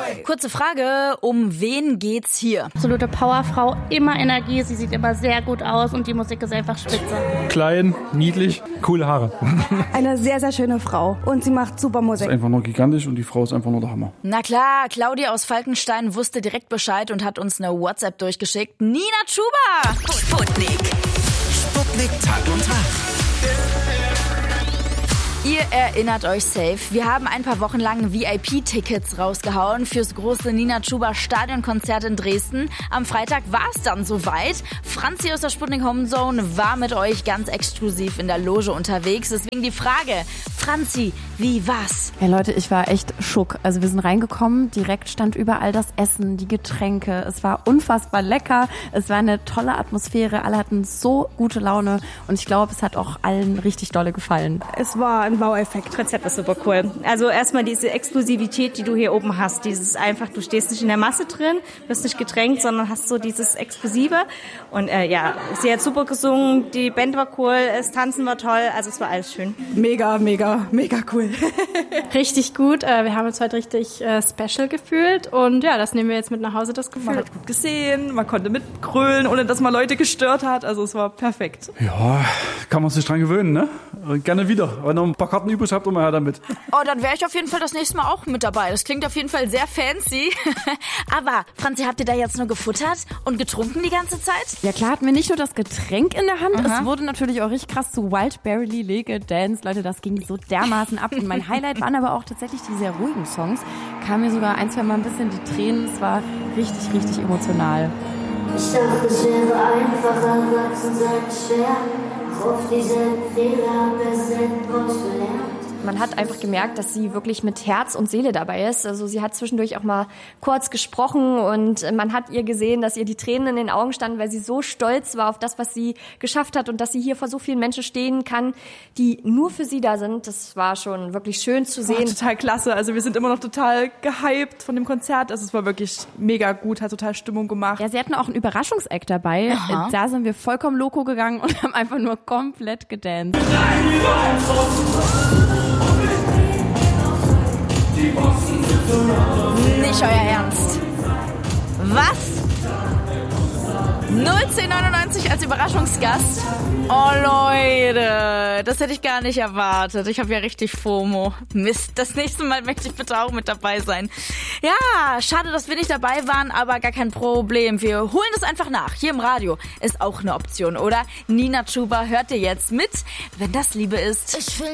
Kurze Frage, um wen geht's hier? Absolute Powerfrau, immer Energie, sie sieht immer sehr gut aus und die Musik ist einfach spitze. Klein, niedlich, coole Haare. Eine sehr, sehr schöne Frau und sie macht super Musik. Ist einfach nur gigantisch und die Frau ist einfach nur der Hammer. Na klar, Claudia aus Falkenstein wusste direkt Bescheid und hat uns eine WhatsApp durchgeschickt. Nina Chuba! Sputnik Tag und Tag. Ihr erinnert euch safe, wir haben ein paar Wochen lang VIP-Tickets rausgehauen fürs große Nina Chuba Stadionkonzert in Dresden. Am Freitag war es dann soweit. Franzi aus der Sputnik Homezone war mit euch ganz exklusiv in der Loge unterwegs. Deswegen die Frage, Franzi, wie war's? Hey Leute, ich war echt schock. Also wir sind reingekommen, direkt stand überall das Essen, die Getränke. Es war unfassbar lecker, es war eine tolle Atmosphäre, alle hatten so gute Laune und ich glaube, es hat auch allen richtig dolle gefallen. Es war ein Wow-Effekt. Das Konzept ist super cool. Also erstmal diese Exklusivität, die du hier oben hast. Dieses einfach, du stehst nicht in der Masse drin, wirst nicht gedrängt, sondern hast so dieses Exklusive. Und sie hat super gesungen, die Band war cool, das Tanzen war toll, also es war alles schön. Mega, mega, mega cool. Richtig gut, wir haben uns heute richtig special gefühlt und ja, das nehmen wir jetzt mit nach Hause, das Gefühl. Man hat gut gesehen, man konnte mitgrölen, ohne dass man Leute gestört hat, also es war perfekt. Ja, kann man sich dran gewöhnen, ne? Gerne wieder. Wenn ihr noch ein paar Karten übrig habt, immer her damit. Oh, dann wäre ich auf jeden Fall das nächste Mal auch mit dabei. Das klingt auf jeden Fall sehr fancy. Aber, Franzi, habt ihr da jetzt nur gefuttert und getrunken die ganze Zeit? Ja klar, hatten wir nicht nur das Getränk in der Hand, es wurde natürlich auch richtig krass zu Wildberry Lee gedanced. Leute, das ging so dermaßen ab. Und mein Highlight waren aber auch tatsächlich die sehr ruhigen Songs. Kam mir sogar ein, zwei Mal ein bisschen die Tränen. Es war richtig, richtig emotional. Ich dachte, es wäre einfacher, wachsen sein schwer. Auf dieselben Fehler haben wir selten draus gelernt. Man hat einfach gemerkt, dass sie wirklich mit Herz und Seele dabei ist. Also sie hat zwischendurch auch mal kurz gesprochen und man hat ihr gesehen, dass ihr die Tränen in den Augen standen, weil sie so stolz war auf das, was sie geschafft hat und dass sie hier vor so vielen Menschen stehen kann, die nur für sie da sind. Das war schon wirklich schön zu sehen. Total klasse. Also wir sind immer noch total gehypt von dem Konzert. Also es war wirklich mega gut, hat total Stimmung gemacht. Ja, sie hatten auch einen Überraschungseck dabei. Aha. Da sind wir vollkommen loco gegangen und haben einfach nur komplett gedanced. Nicht euer Ernst. Was? 01099 als Überraschungsgast? Oh Leute, das hätte ich gar nicht erwartet. Ich habe ja richtig FOMO. Mist, das nächste Mal möchte ich bitte auch mit dabei sein. Ja, schade, dass wir nicht dabei waren, aber gar kein Problem. Wir holen das einfach nach. Hier im Radio ist auch eine Option, oder? Nina Chuba hört ihr jetzt mit, wenn das Liebe ist. Ich will